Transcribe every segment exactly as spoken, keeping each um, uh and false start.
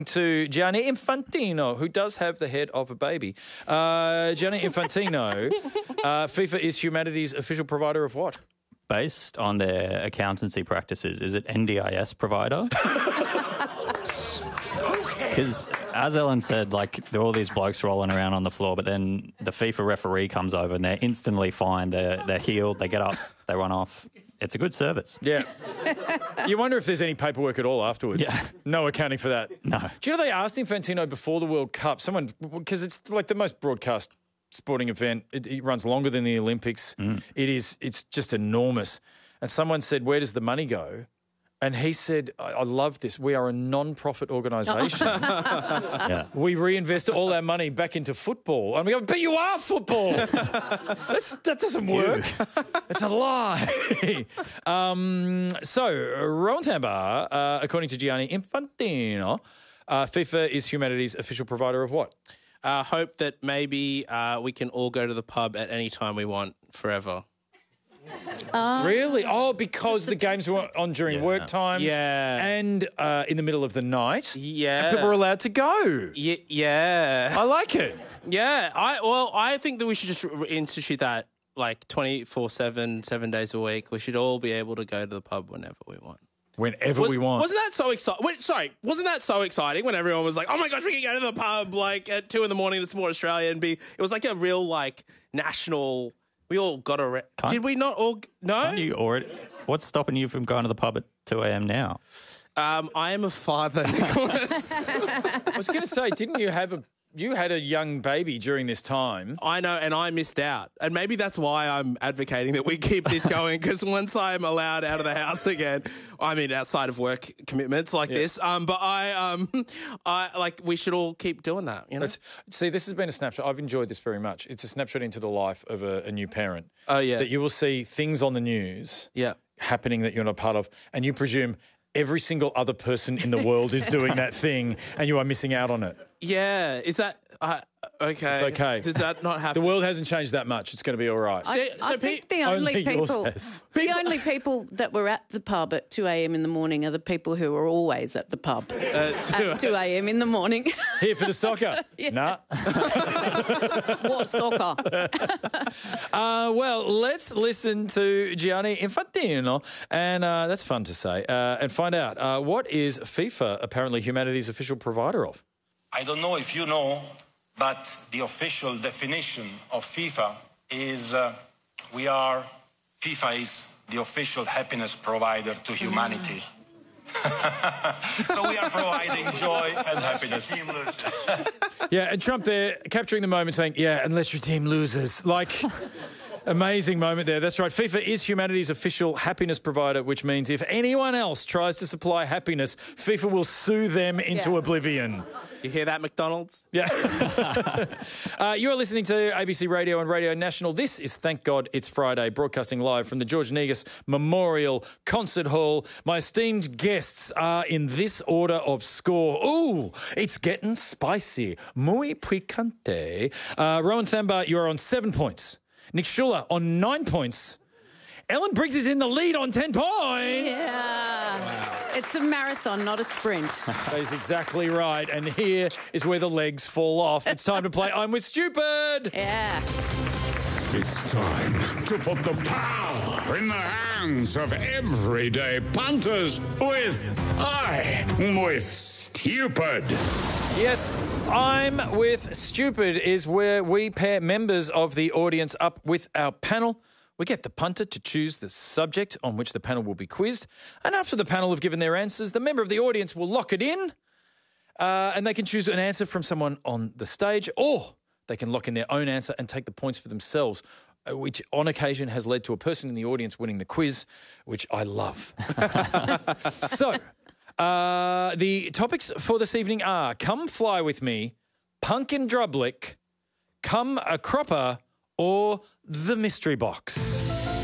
to Gianni Infantino, who does have the head of a baby. Uh, Gianni Infantino, uh, FIFA is humanity's official provider of what? Based on their accountancy practices, is it N D I S provider? Because, as Ellen said, like, there are all these blokes rolling around on the floor, but then the FIFA referee comes over and they're instantly fine. They're, they're healed, they get up, they run off. It's a good service. Yeah. You wonder if there's any paperwork at all afterwards. Yeah. No accounting for that. No. Do you know they asked Infantino before the World Cup, someone, because it's like the most broadcast sporting event. It, it runs longer than the Olympics. Mm. It is, it's just enormous. And someone said, where does the money go? And he said, I, I love this. We are a non-profit organisation. Yeah. We reinvest all our money back into football. And we go, but you are football. That's, that doesn't It's work. It's a lie. um, so, Rowan Thambar, uh, according to Gianni Infantino, uh, FIFA is humanity's official provider of what? Uh, hope that maybe uh, we can all go to the pub at any time we want forever. Uh, really? Oh, because the games were on during Yeah. work times Yeah. and uh, in the middle of the night. Yeah. And people are allowed to go. Y- yeah. I like it. Yeah. I Well, I think that we should just re- institute that like twenty-four seven, seven days a week. We should all be able to go to the pub whenever we want. Whenever Was, we want. Wasn't that so exciting? Wait, sorry, wasn't that so exciting when everyone was like, "Oh my gosh, we can go to the pub like at two in the morning to support Australia," and be? It was like a real like national. We all got a. Re- Can't- Did we not all? No. Can't you already, what's stopping you from going to the pub at two a.m. now? Um, I am a father, Nicholas. I was going to say, didn't you have a... You had a young baby during this time. I know, and I missed out. And maybe that's why I'm advocating that we keep this going, because once I'm allowed out of the house again, I mean, outside of work commitments like Yeah. this, um, but I, um, I like, we should all keep doing that, you know? That's, see, this has been a snapshot. I've enjoyed this very much. It's a snapshot into the life of a, a new parent. Oh, yeah. That you will see things on the news Yeah. happening that you're not part of, and you presume every single other person in the world is doing that thing, and you are missing out on it. Yeah. Is that, uh, okay. It's okay. Did that not happen? The world hasn't changed that much. It's going to be all right. I- I, I so think pe- the only, Only yours people, has. the only people that were at the pub at two a.m. in the morning are the people who are always at the pub Uh, at two a.m. in the morning. Here for the soccer. Nah. What soccer? Uh, well, let's listen to Gianni Infantino, and uh, that's fun to say, uh, and find out uh, what is FIFA apparently humanity's official provider of? I don't know if you know, but the official definition of FIFA is uh, we are, FIFA is the official happiness provider to humanity. So we are providing joy and happiness. Yeah, and Trump there capturing the moment saying, yeah, unless your team loses. Like, amazing moment there. That's right. FIFA is humanity's official happiness provider, which means if anyone else tries to supply happiness, FIFA will sue them into Yeah. oblivion. You hear that, McDonald's? Yeah. uh, you are listening to A B C Radio and Radio National. This is Thank God It's Friday, broadcasting live from the George Negus Memorial Concert Hall. My esteemed guests are in this order of score. Ooh, it's getting spicy. Muy picante. Uh, Rowan Thambar, you are on seven points. Nick Schuller on nine points. Ellen Briggs is in the lead on ten points. Yeah. It's a marathon, not a sprint. That is exactly right. And here is where the legs fall off. It's time to play I'm With Stupid. Yeah. It's time to put the power in the hands of everyday punters with I'm With Stupid. Yes, I'm With Stupid is where we pair members of the audience up with our panel. We get the punter to choose the subject on which the panel will be quizzed. And after the panel have given their answers, the member of the audience will lock it in uh, and they can choose an answer from someone on the stage, or they can lock in their own answer and take the points for themselves, uh, which on occasion has led to a person in the audience winning the quiz, which I love. So, uh, the topics for this evening are Come Fly With Me, Punk in Drublic, Come a Cropper, or The Mystery Box.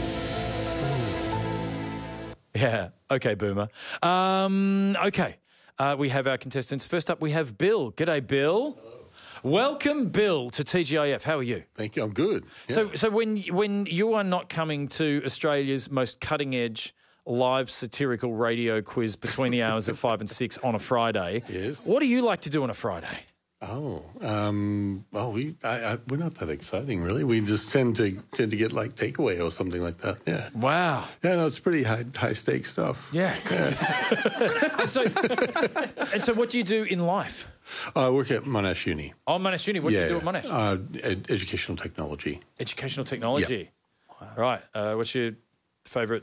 Yeah, okay, Boomer. Um, okay, uh, we have our contestants. First up, we have Bill. G'day, Bill. Welcome, Bill, to T G I F. How are you? Thank you. I'm good. Yeah. So, so when when you are not coming to Australia's most cutting edge live satirical radio quiz between the hours of five and six on a Friday. Yes. What do you like to do on a Friday? Oh, um, well, we I, I, we're not that exciting, really. We just tend to tend to get like takeaway or something like that. Yeah. Wow. Yeah, no, it's pretty high high stakes stuff. Yeah. and so, and so, what do you do in life? I work at Monash Uni. Oh, Monash Uni. What yeah, do you do at Monash? Uh, ed- educational technology. Educational technology. Wow. Right. Uh, what's your favourite?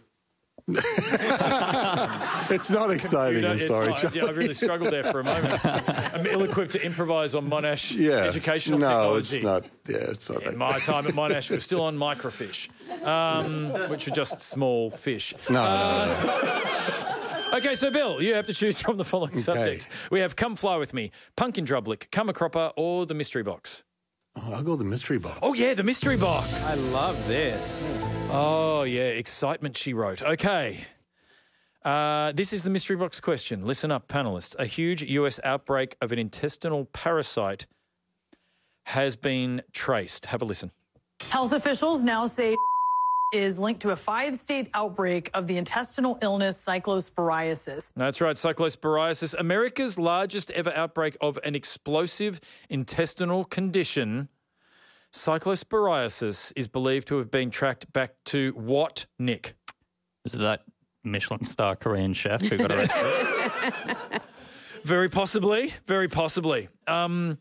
It's not exciting. I'm It's sorry, not- Charlie. yeah, I really struggled there for a moment. I'm ill-equipped to improvise on Monash Yeah. educational no, technology. it's not. Yeah, it's not. In that my time at Monash, we were still on microfish, um, which are just small fish. No, Uh, no, no, no. Okay, so Bill, you have to choose from the following subjects. We have Come Fly With Me, Pumpkin Drublick, Come a Cropper, or the Mystery Box. Oh, I'll go the mystery box. Oh, yeah, the Mystery Box. I love this. Oh, yeah, excitement, she wrote. Okay. Uh, this is the Mystery Box question. Listen up, panellists. A huge U S outbreak of an intestinal parasite has been traced. Have a listen. Health officials now say is linked to a five-state outbreak of the intestinal illness cyclosporiasis. That's right, cyclosporiasis, America's largest ever outbreak of an explosive intestinal condition. Cyclosporiasis is believed to have been tracked back to what, Nick? Is it that Michelin star Korean chef who got arrested? Very possibly, very possibly. Um,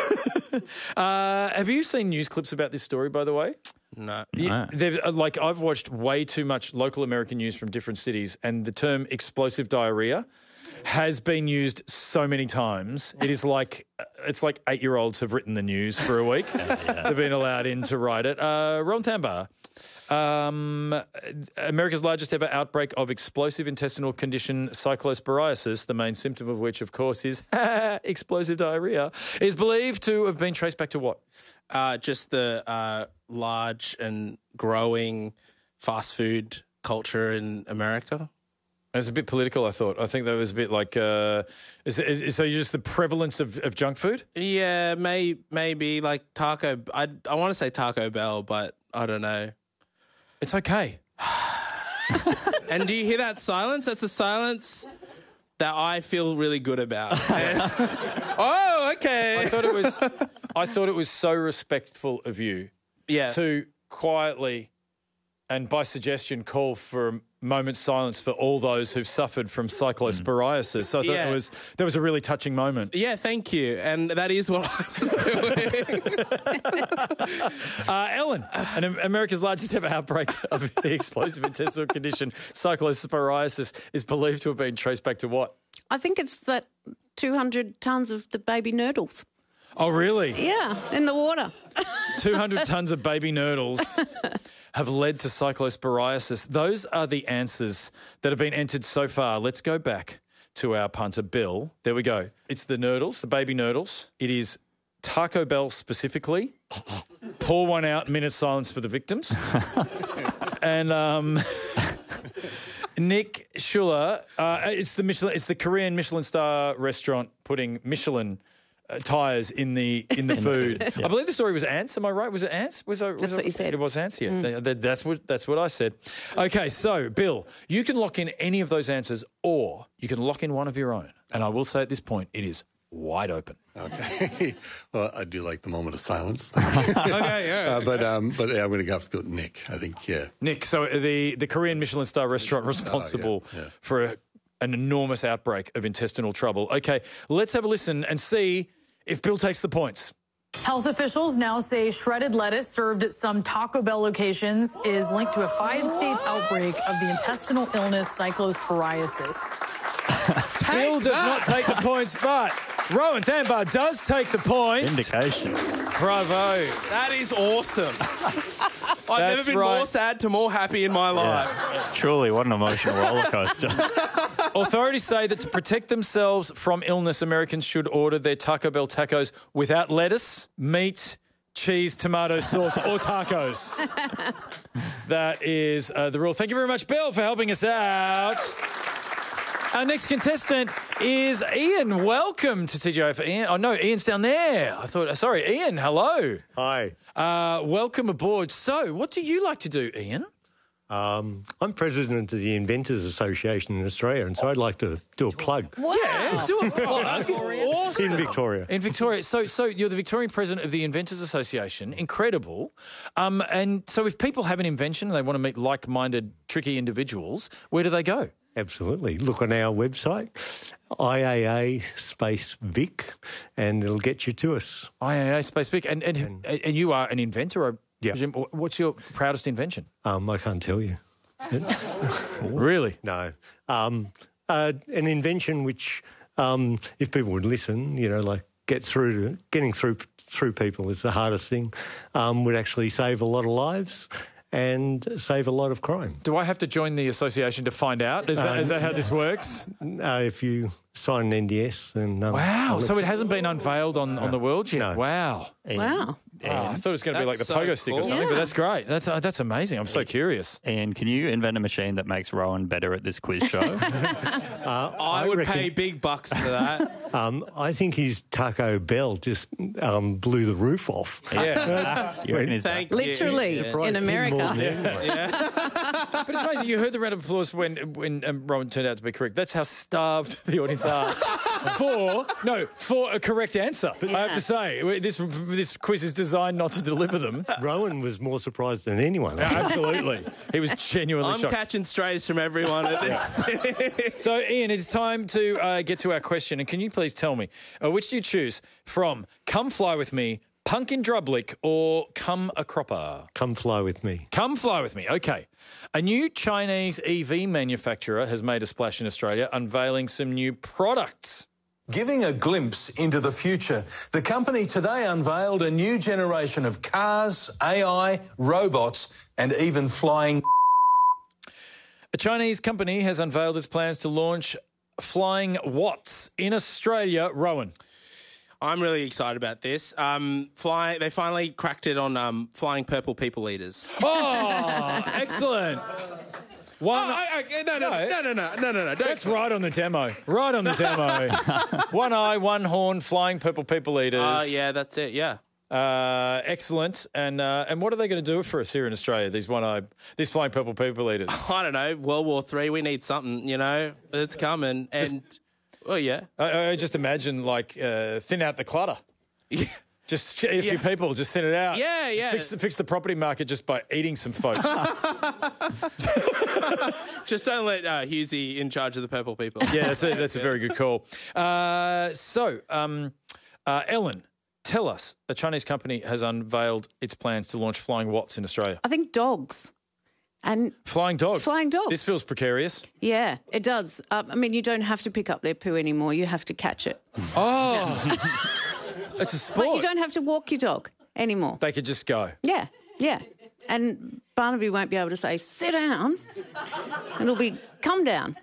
uh, have you seen news clips about this story, by the way? No. Yeah, they've- uh, like I've watched way too much local American news from different cities, and the term explosive diarrhea has been used so many times. It is like it's like eight-year-olds have written the news for a week. They've been allowed in to write it. Uh, Ron Thambar, um, America's largest ever outbreak of explosive intestinal condition cyclosporiasis, the main symptom of which, of course, is explosive diarrhea, is believed to have been traced back to what? Uh, just the uh, large and growing fast food culture in America. It was a bit political, I thought. I think that was a bit like, uh, is, is, is, so just the prevalence of, of junk food? Yeah, may, maybe like Taco. I, I want to say Taco Bell, but I don't know. It's okay. And do you hear that silence? That's a silence that I feel really good about. And- oh, okay. I thought it was, I thought it was so respectful of you Yeah. to quietly and by suggestion call for a moment's silence for all those who've suffered from cyclosporiasis. So I thought Yeah. it was that was a really touching moment. Yeah, thank you. And that is what I was doing. Uh, Ellen, an America's largest ever outbreak of the explosive intestinal condition cyclosporiasis is believed to have been traced back to what? I think it's that two hundred tonnes of the baby nurdles. Oh, really? Yeah, in the water. two hundred tonnes of baby nurdles have led to cyclosporiasis. Those are the answers that have been entered so far. Let's go back to our punter, Bill. There we go. It's the nurdles, the baby nurdles. It is Taco Bell specifically. Pour one out, minute silence for the victims. and um, Nick Schuller, uh, it's the Michelin, it's the Korean Michelin star restaurant putting Michelin Uh, tires in the in the food. I believe the story was ants. Am I right? Was it ants? Was I, was That's I, what you said. It was ants. Yeah, Th- th- that's what that's what I said. Okay, so Bill, you can lock in any of those answers, or you can lock in one of your own. And I will say at this point, it is wide open. Okay. Well, I do like the moment of silence. Okay, yeah. Uh, but um, but yeah, I'm going to have to go Nick. I think yeah. Nick, so the the Korean Michelin star restaurant responsible yeah, yeah. for a, an enormous outbreak of intestinal trouble. Okay, let's have a listen and see if Bill takes the points. Health officials now say shredded lettuce served at some Taco Bell locations is linked to a five-state outbreak of the intestinal illness cyclosporiasis. Bill does not take the points, but Rowan Thambar does take the point. Indication. Bravo. That is awesome. I've That's never been right. more sad to more happy in my life. Truly, what an emotional roller coaster. Authorities say that to protect themselves from illness, Americans should order their Taco Bell tacos without lettuce, meat, cheese, tomato sauce, or tacos. That is uh, the rule. Thank you very much, Bill, for helping us out. Our next contestant is Ian. Welcome to T G I for Ian. Oh, no, Ian's down there. I thought, sorry, Ian, hello. Hi. Uh, welcome aboard. So, what do you like to do, Ian? Um, I'm president of the Inventors Association in Australia, and so I'd like to do a plug. Wow. Yeah, do a plug. In Victoria. In Victoria. So so you're the Victorian president of the Inventors Association. Incredible. Um, and so if people have an invention and they want to meet like-minded, tricky individuals, where do they go? Absolutely. Look on our website, I A A Space Vic, and it'll get you to us. I A A Space Vic. And, and, and, and you are an inventor, I Yeah. presume. What's your proudest invention? Um, I can't tell you. Really? No. Um, uh, an invention which, um, if people would listen, you know, like get through to, getting through through people is the hardest thing, um, would actually save a lot of lives and save a lot of crime. Do I have to join the association to find out? Is that, Uh, is that how this works? Uh, if you sign an N D S, then... Um, Wow. I'll So let it hasn't been unveiled on, on the world yet? No. Wow. Wow. Oh, I thought it was going to be like the That's so pogo stick or cool. something, Yeah. but that's great. That's uh, that's amazing. I'm so curious. And can you invent a machine that makes Rowan better at this quiz show? Uh, I, would reckon- pay big bucks for that. Um, I think his Taco Bell just um, blew the roof off. Yeah. You reckon he's Thank Literally you. Surprised in he's more America. than anyone. But it's amazing. You heard the round of applause when when um, Rowan turned out to be correct. That's how starved the audience are for no for a correct answer. I have to say this this quiz is designed not to deliver them. Rowan was more surprised than anyone. Absolutely, he was genuinely I'm shocked. catching strays from everyone at this. So, Ian, it's time to uh, get to our question. And can you please tell me, uh, which do you choose from Come Fly With Me, Pumpkin Drublick, or Come a Cropper? Come fly with me. Come Fly With Me. Okay. A new Chinese E V manufacturer has made a splash in Australia, unveiling some new products. Giving a glimpse into the future, the company today unveiled a new generation of cars, A I, robots, and even flying. A Chinese company has unveiled its plans to launch Flying Watts in Australia. Rowan. I'm really excited about this. Um, fly, they finally cracked it on um, flying purple people eaters. Oh, excellent. One. Oh, I, I, no, no, no, no, no, no, no, no, no. That's right on the demo. Right on the demo. One eye, one horn, flying purple people eaters. Oh, yeah, that's it. Yeah. Uh, excellent. And uh, and what are they going to do for us here in Australia? These one eye, these flying purple people eaters. I don't know. World War Three. We need something. You know, it's coming. And well, yeah. I, I just imagine like uh, thin out the clutter. Just a few Yeah. people, just thin it out. Yeah, yeah. Fix, fix the property market just by eating some folks. Just don't let uh, Husey in charge of the purple people. Yeah, that's a, that's a very good call. Uh, so, um, uh, Ellen, tell us, a Chinese company has unveiled its plans to launch Flying Watts in Australia. I think dogs. And Flying dogs. Flying dogs. This feels precarious. yeah, it does. Uh, I mean, you don't have to pick up their poo anymore. You have to catch it. Oh, it's a sport. But you don't have to walk your dog anymore. They could just go. Yeah, yeah. And Barnaby won't be able to say, sit down. It'll be, come down.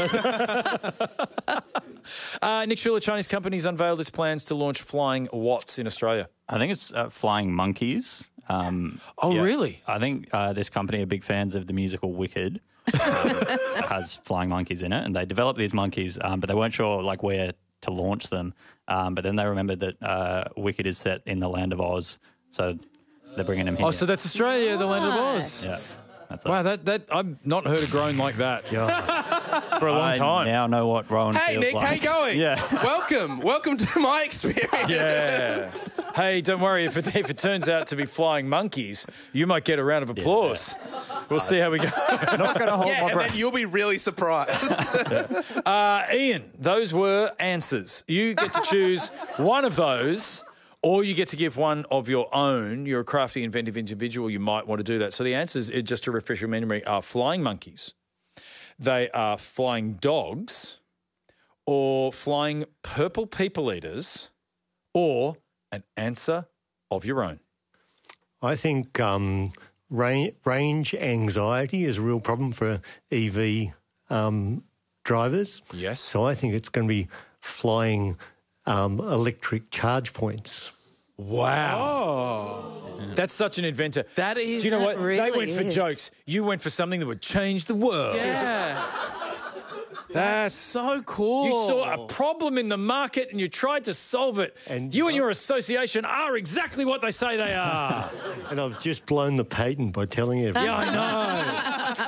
Uh, Nick Schuler, Chinese company's unveiled its plans to launch Flying Watts in Australia. I think it's uh, Flying Monkeys. Um, Oh, yeah. really? I think uh, this company are big fans of the musical Wicked. uh, has flying monkeys in it, and they developed these monkeys, um, but they weren't sure like where to launch them. Um, but then they remembered that uh, Wicked is set in the land of Oz, so they're bringing them here. Oh, so that's Australia, the land of Oz. yeah, that's Wow, us. that, that I've not heard a groan like that for a long I time. now know what Rowan Hey, feels Nick, like. how you going? Yeah. Welcome. Welcome to my experience. Yeah. Hey, don't worry. If it, if it turns out to be flying monkeys, you might get a round of applause. We'll see how we go. Not going to hold Yeah, my and breath. then you'll be really surprised. Uh, Ian, those were answers. You get to choose one of those, or you get to give one of your own. You're a crafty, inventive individual. You might want to do that. So the answers, uh, just to refresh your memory, are flying monkeys. They are flying dogs, or flying purple people eaters, or an answer of your own. I think um, ra- range anxiety is a real problem for E V um, drivers. Yes. So I think it's going to be flying um, electric charge points. Wow. That's such an inventor. That is- Do you know that what? They really went for is. jokes. You went for something that would change the world. yeah. That's So cool. You saw a problem in the market and you tried to solve it. And- you and your association are exactly what they say they are. And I've just blown the patent by telling everyone. Yeah, I know.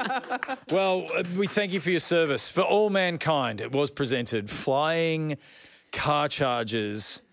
Well, uh, we thank you for your service. For all mankind, it was presented flying car chargers